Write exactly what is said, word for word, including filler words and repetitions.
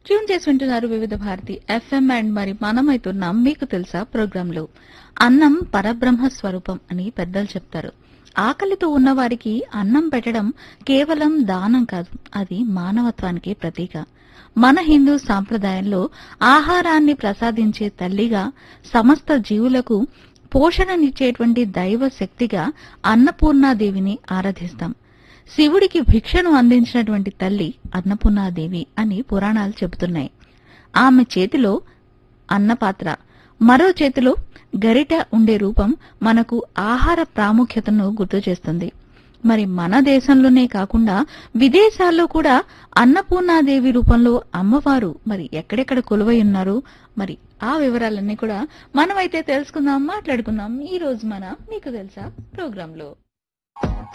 Tune చేసి వింటున్నారు వివిధ భారతి ఎఫ్ఎం అండ్ మరి మనమైతున్నాం మీకు తెలుసా ప్రోగ్రామ్ లో. అన్నం పరబ్రహ్మ స్వరూపం అని పెద్దలు చెప్తారు. ఆకలితో ఉన్నవారికి అన్నం పెట్టడం కేవలం దానం కాదు, అది మానవత్వానికి ప్రతీక. మన హిందూ సాంప్రదాయంలో ఆహారాన్ని ప్రసాదించే తల్లిగా, సమస్త జీవులకు పోషణనిచ్చేటువంటి దైవ శక్తిగా అన్నపూర్ణాదేవిని ఆరాధిస్తాం. శివుడికి భిక్షను అందించినటువంటి తల్లి అన్నపూర్ణాదేవి అని పురాణాలు చెబుతున్నాయి. ఆమె చేతిలో అన్నపాత్ర, మరో చేతిలో గరిట ఉండే రూపం మనకు ఆహార ప్రాముఖ్యతను గుర్తు చేస్తుంది. మరి మన దేశంలోనే కాకుండా విదేశాల్లో కూడా అన్నపూర్ణాదేవి రూపంలో అమ్మవారు మరి ఎక్కడెక్కడ కొలువై ఉన్నారు, మరి ఆ వివరాలన్నీ కూడా మనమైతే తెలుసుకుందాం, మాట్లాడుకుందాం ఈ రోజు మన మీకు తెలుసా ప్రోగ్రాంలో.